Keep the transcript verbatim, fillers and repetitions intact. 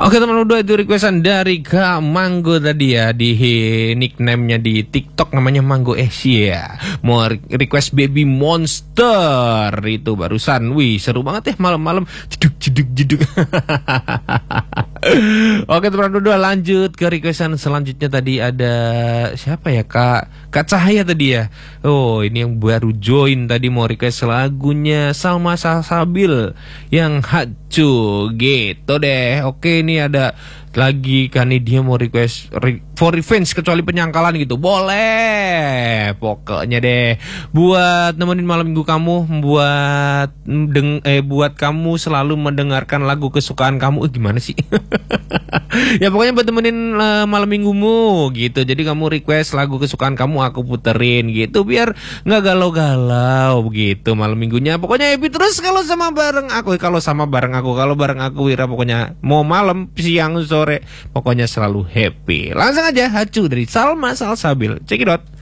Oke teman berdua, itu requestan dari Kak Manggo tadi ya. Di nickname-nya di TikTok namanya Manggo Asia. Mau request Baby Monster itu barusan. Wih seru banget ya malam-malam. Jeduk jeduk jeduk. Oke teman berdua, lanjut ke requestan selanjutnya. Tadi ada siapa ya, Kak Kak Cahaya tadi ya. Oh ini yang baru join tadi, mau request lagunya Salma Salsabil yang Hacu gitu deh. Oke ini ada lagi kan nih, dia mau request re, for revenge kecuali penyangkalan gitu. Boleh pokoknya deh, buat nemenin malam minggu kamu, buat deng, eh buat kamu selalu mendengarkan lagu kesukaan kamu. Eh, gimana sih? Ya pokoknya buat nemenin uh, malam minggumu gitu. Jadi kamu request lagu kesukaan kamu, aku puterin gitu biar nggak galau-galau gitu malam minggunya. Pokoknya happy terus kalau sama bareng aku. Kalau sama bareng aku, kalau bareng aku Wira, pokoknya mau malam, siang, sore, pokoknya selalu happy. Langsung aja Hacu dari Salma Salsabil. Check it out.